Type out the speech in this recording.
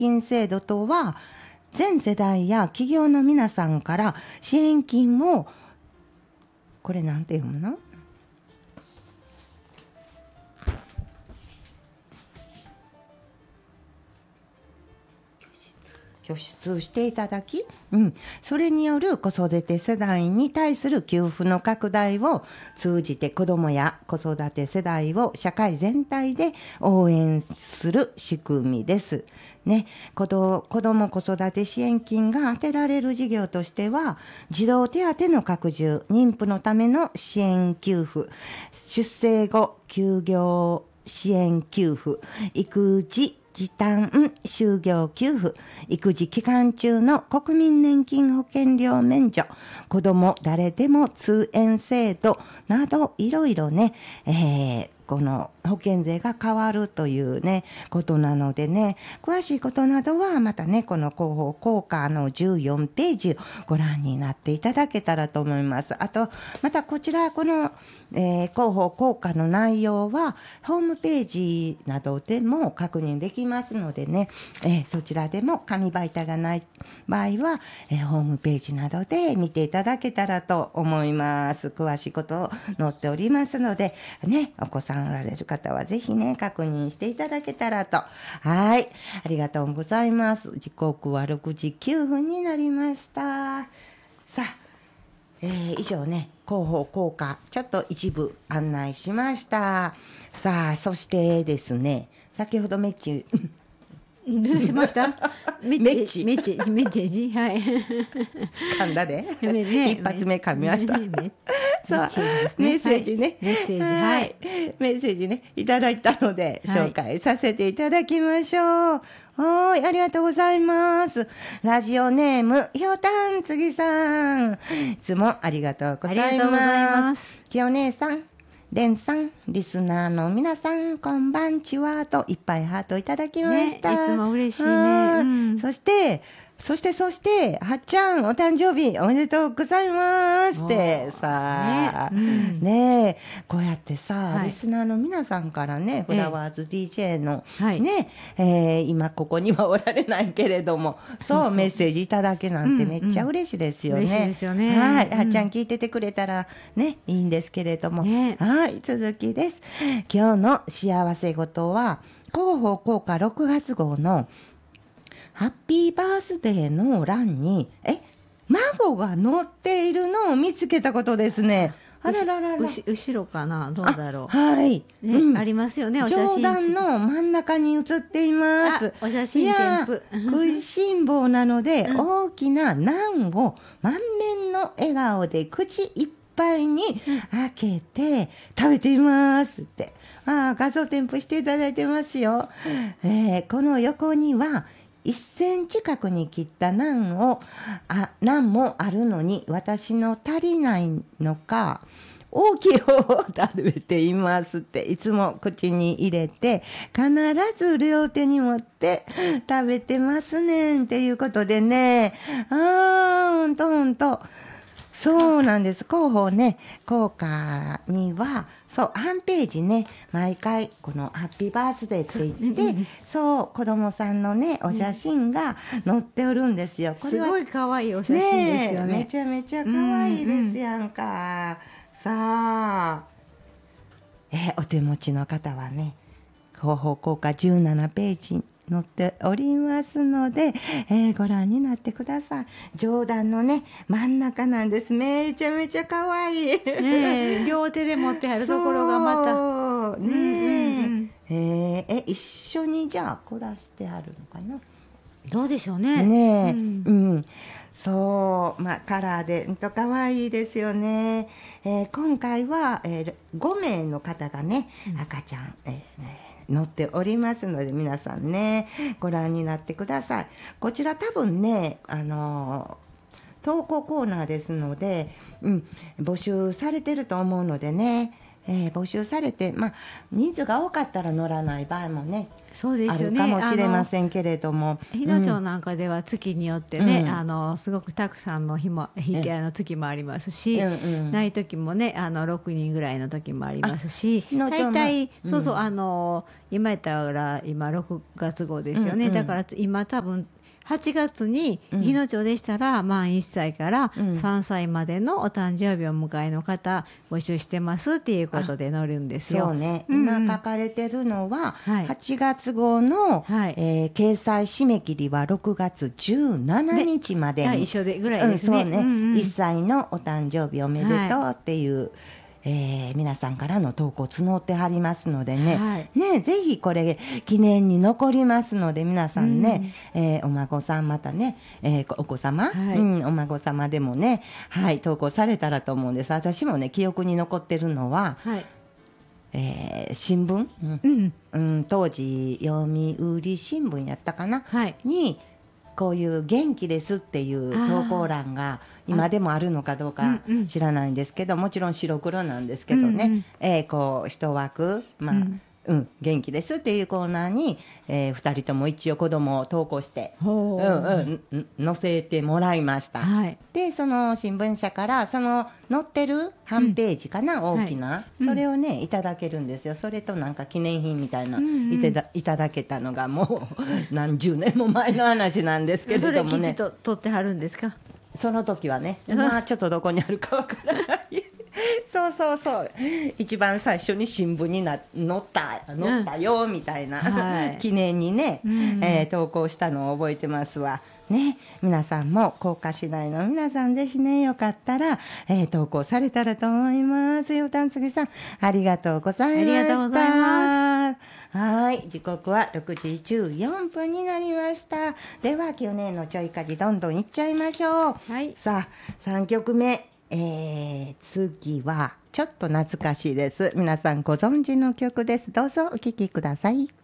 金制度とは、全世代や企業の皆さんから支援金を、これなんて読むの？拠出していただき、それによる子育て世代に対する給付の拡大を通じて、子どもや子育て世代を社会全体で応援する仕組みです。ね、子ども子育て支援金が充てられる事業としては、児童手当の拡充、妊婦のための支援給付、出生後休業支援給付、育児時短就業給付、育児期間中の国民年金保険料免除、子ども誰でも通園制度など、いろいろね、この保険税が変わるというね、ことなのでね、詳しいことなどはまたね、この広報効果の14ページをご覧になっていただけたらと思います。あと、またこちら、この広報効果の内容はホームページなどでも確認できますのでね、そちらでも紙媒体がない場合は、ホームページなどで見ていただけたらと思います。詳しいことを載っておりますのでね、お子さんおられる方はぜひね、確認していただけたらと。はい、ありがとうございます。時刻は6時9分になりました。さあ、以上ね、広報効果ちょっと一部案内しました。さあ、そしてですね、先ほどメッチどうしました？メッチはい。 噛んだで、 ね、 一発目噛みました。そう、メッセージね、 メッセージ、はい、 メッセージね、いただいたので、紹介させていただきましょう。はい、ありがとうございます。ラジオネームひょうたんつぎさん、いつもありがとうございます。きよ姉さん、れんさん、リスナーの皆さん、こんばんちはといっぱいハートいただきました。 ね、いつも嬉しいね。 そしてはっちゃんお誕生日おめでとうございますってさあ、ねえ、こうやってさ、リスナーの皆さんからね、フラワーズ DJ のね、今ここにはおられないけれども、そうメッセージいただけなんてめっちゃ嬉しいですよね。 嬉しいですよね。 はい、はっちゃん聞いててくれたらね、いいんですけれども、はい、続きです。今日の幸せ事は広報効果6月号のハッピーバースデーの欄に孫が乗っているのを見つけたことですね。あらららら、 後ろかな、どうだろう。 はい、 ありますよね、お写真。 上段の真ん中に写っています。 お写真添付。 食いしん坊なので、大きなナンを満面の笑顔で口いっぱいに開けて食べていますって。画像添付していただいてますよ。この横には1センチ角に切ったナンもあるのに、私の足りないのか大きい方を食べていますって、いつも口に入れて必ず両手に持って食べてますねんっていうことでね、ほんとそうなんです。広報ね、効果にはそう半ページね、毎回このハッピーバースデーって言って、そう子供さんのねお写真が載っておるんですよ。 これはすごい可愛いお写真ですよね。 めちゃめちゃ可愛いですやんか。さあ、お手持ちの方はね、広報効果17ページ載っておりますので、ご覧になってください。上段のね真ん中なんです。めちゃめちゃ可愛い、 両手で持ってはるところがまたね一緒にじゃあ凝らしてあるのかな、 どうでしょうね。 そう、カラーで可愛いですよね。今回は、5名の方がね、赤ちゃん、載っておりますので、皆さんねご覧になってください。こちら多分ね、投稿コーナーですので、募集されてると思うのでね、募集されて、人数が多かったら載らない場合もねそうであるすよね。 かもしれませんけれども、 日野町なんかでは月によってね、 うんすごくたくさんの日も月もありますし、 うんうん、 ない時もね6人ぐらいの時もありますし、 日野町も大体そうそう、 うん今やったら今6月号ですよね、 うんうん、 だから今多分8月に日野町でしたら、満1歳から3歳までのお誕生日をお迎えの方募集してますっていうことで載るんですよ。 そうね、 うんうん、 今書かれてるのは、 はい、 8月号の、 はい掲載締め切りは6月17日までに、 ね、一緒でぐらいですね。 そうね、 うんうん、 1歳のお誕生日おめでとうっていう、皆さんからの投稿募ってはりますのでね、 はい、 ね、ぜひこれ記念に残りますので皆さんね、お孫さんまたね、お子様、 はい、 お孫様でもね、はい、投稿されたらと思うんです。私もね記憶に残ってるのは、 はい、 新聞、 うんうん、当時読売新聞やったかな、 はい、 にこういう元気ですっていう投稿欄が今でもあるのかどうか知らないんですけど、もちろん白黒なんですけどね、こう一枠、まあ元気ですっていうコーナーに、2人とも一応子供を投稿して、載せてもらいました、 はい、 でその新聞社からその載ってる半ページかな、大きな、はい、それをねいただけるんですよ。それとなんか記念品みたいな、いただけたのがもう何十年も前の話なんですけれどもね。 それ記事と取ってはるんですか？ その時はね、まあちょっとどこにあるかわからないそうそうそう、一番最初に新聞に載ったよみたいな、はい、記念にね、投稿したのを覚えてますわね。皆さんも甲賀市内の皆さんぜひねよかったら、投稿されたらと思いますよ。たんつぎさんありがとうございました。 ありがとうございます。 はい、時刻は6時14分になりました。では去年のちょいかじどんどんいっちゃいましょう、はい、さあ3曲目、次はちょっと懐かしいです。皆さんご存知の曲です。どうぞお聴きください。